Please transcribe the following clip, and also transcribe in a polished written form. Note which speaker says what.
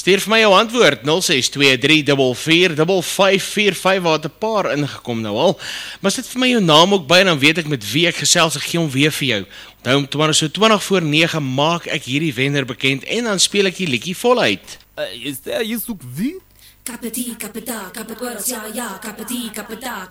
Speaker 1: Stuur vir my jou antwoord, 0623445545, waar het 'n paar ingekom nou al. Maar sit vir my jou naam ook by, en dan weet ek met wie ek gesels, ek gee hom weer vir jou. Onthou om 20:20 maak ek hierdie wenner bekend, en dan speel ek die liedjie voluit.
Speaker 2: Is there isso que vi?
Speaker 3: Kapeti, kapeta, kapetwaras, ja, kapeti, kapeta.